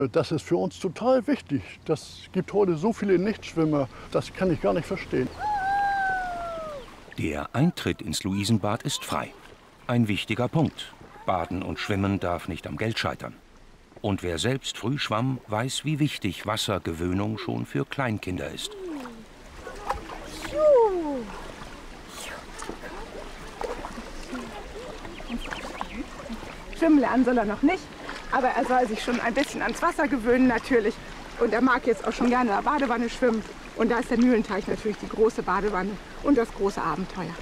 Das ist für uns total wichtig. Das gibt heute so viele Nichtschwimmer, das kann ich gar nicht verstehen. Der Eintritt ins Luisenbad ist frei. Ein wichtiger Punkt. Baden und Schwimmen darf nicht am Geld scheitern. Und wer selbst früh schwamm, weiß, wie wichtig Wassergewöhnung schon für Kleinkinder ist. Schwimmen lernen soll er noch nicht, aber er soll sich schon ein bisschen ans Wasser gewöhnen natürlich. Und er mag jetzt auch schon gerne in der Badewanne schwimmen. Und da ist der Mühlenteich natürlich die große Badewanne und das große Abenteuer.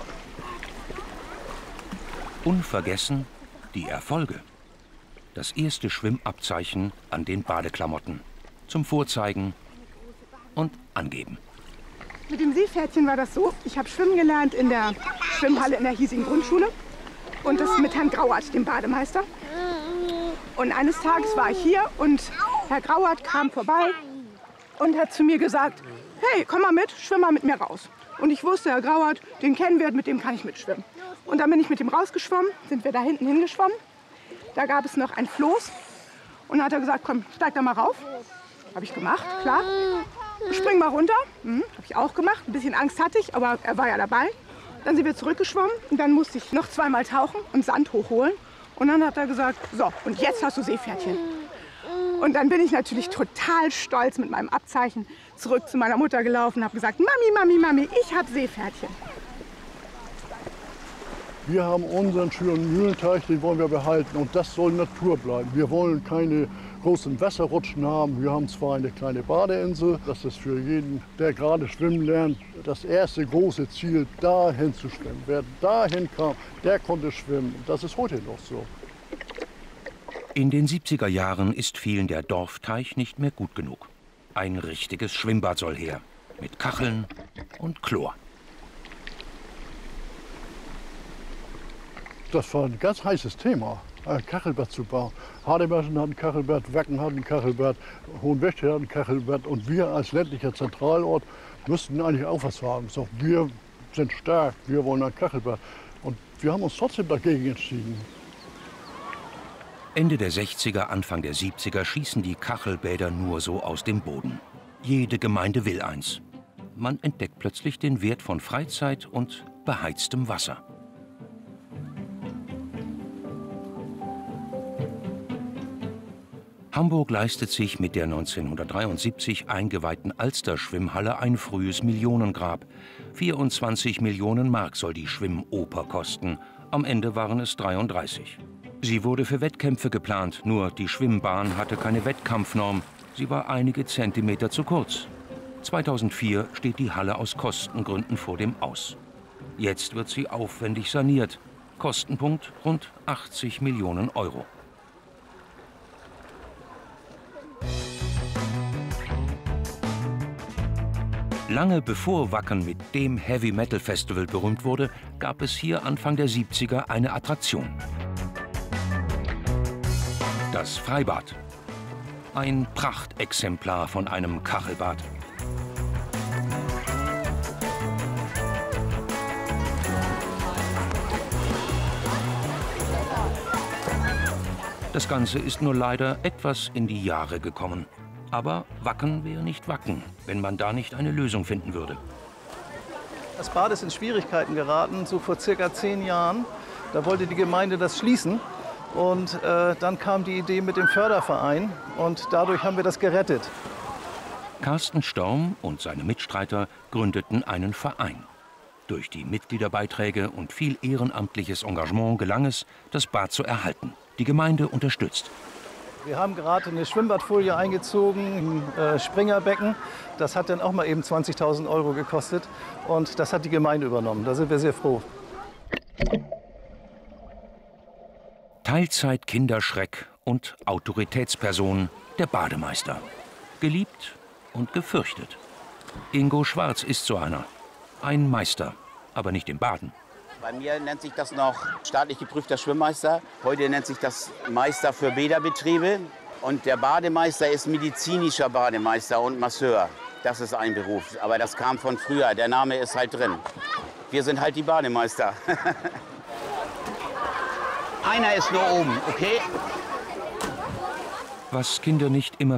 Unvergessen die Erfolge. Das erste Schwimmabzeichen an den Badeklamotten. Zum Vorzeigen und Angeben. Mit dem Seepferdchen war das so, ich habe schwimmen gelernt in der Schwimmhalle in der hiesigen Grundschule. Und das mit Herrn Grauert, dem Bademeister. Und eines Tages war ich hier und Herr Grauert kam vorbei und hat zu mir gesagt, hey, komm mal mit, schwimm mal mit mir raus. Und ich wusste, Herr Grauert, den kennen wir, mit dem kann ich mitschwimmen. Und dann bin ich mit ihm rausgeschwommen, sind wir da hinten hingeschwommen. Da gab es noch ein Floß und dann hat er gesagt, komm, steig da mal rauf. Habe ich gemacht, klar. Spring mal runter, habe ich auch gemacht. Ein bisschen Angst hatte ich, aber er war ja dabei. Dann sind wir zurückgeschwommen und dann musste ich noch zweimal tauchen und Sand hochholen. Und dann hat er gesagt, so, und jetzt hast du Seepferdchen. Und dann bin ich natürlich total stolz mit meinem Abzeichen zurück zu meiner Mutter gelaufen und habe gesagt, Mami, Mami, Mami, ich habe Seepferdchen. Wir haben unseren schönen Mühlenteich, den wollen wir behalten und das soll Natur bleiben. Wir wollen keine großen Wasserrutschen haben. Wir haben zwar eine kleine Badeinsel, das ist für jeden, der gerade schwimmen lernt, das erste große Ziel, dahin zu schwimmen. Wer dahin kam, der konnte schwimmen. Das ist heute noch so. In den 70er Jahren ist vielen der Dorfteich nicht mehr gut genug. Ein richtiges Schwimmbad soll her, mit Kacheln und Chlor. Das war ein ganz heißes Thema, ein Kachelbad zu bauen. Hademerschen hat ein Kachelbad, Wacken hat ein Kachelbad, Hohenwächter hat ein Kachelbad. Und wir als ländlicher Zentralort müssten eigentlich auch was sagen. So, wir sind stark, wir wollen ein Kachelbad. Und wir haben uns trotzdem dagegen entschieden. Ende der 60er, Anfang der 70er schießen die Kachelbäder nur so aus dem Boden. Jede Gemeinde will eins. Man entdeckt plötzlich den Wert von Freizeit und beheiztem Wasser. Hamburg leistet sich mit der 1973 eingeweihten Alster-Schwimmhalle ein frühes Millionengrab. 24 Millionen Mark soll die Schwimmoper kosten. Am Ende waren es 33. Sie wurde für Wettkämpfe geplant, nur die Schwimmbahn hatte keine Wettkampfnorm. Sie war einige Zentimeter zu kurz. 2004 steht die Halle aus Kostengründen vor dem Aus. Jetzt wird sie aufwendig saniert. Kostenpunkt rund 80 Millionen Euro. Lange bevor Wacken mit dem Heavy-Metal-Festival berühmt wurde, gab es hier Anfang der 70er eine Attraktion. Das Freibad. Ein Prachtexemplar von einem Kachelbad. Das Ganze ist nur leider etwas in die Jahre gekommen. Aber Wacken wäre nicht Wacken, wenn man da nicht eine Lösung finden würde. Das Bad ist in Schwierigkeiten geraten, so vor circa 10 Jahren. Da wollte die Gemeinde das schließen. Und dann kam die Idee mit dem Förderverein und dadurch haben wir das gerettet. Carsten Storm und seine Mitstreiter gründeten einen Verein. Durch die Mitgliederbeiträge und viel ehrenamtliches Engagement gelang es, das Bad zu erhalten. Die Gemeinde unterstützt. Wir haben gerade eine Schwimmbadfolie eingezogen, ein Springerbecken. Das hat dann auch mal eben 20.000 Euro gekostet und das hat die Gemeinde übernommen. Da sind wir sehr froh. Teilzeit-Kinderschreck und Autoritätsperson, der Bademeister. Geliebt und gefürchtet. Ingo Schwarz ist so einer. Ein Meister, aber nicht im Baden. Bei mir nennt sich das noch staatlich geprüfter Schwimmmeister. Heute nennt sich das Meister für Bäderbetriebe. Und der Bademeister ist medizinischer Bademeister und Masseur. Das ist ein Beruf, aber das kam von früher. Der Name ist halt drin. Wir sind halt die Bademeister. Einer ist nur oben, okay? Was Kinder nicht immer